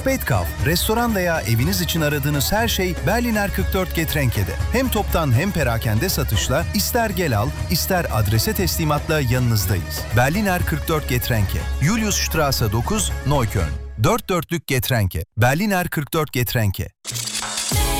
Spätkauf, restoran veya eviniz için aradığınız her şey Berliner 44 Getränke'de. Hem toptan hem perakende satışla ister gel al, ister adrese teslimatla yanınızdayız. Berliner 44 Getränke, Juliusstraße 9, Neukölln. Dört dörtlük Getränke, Berliner 44 Getränke.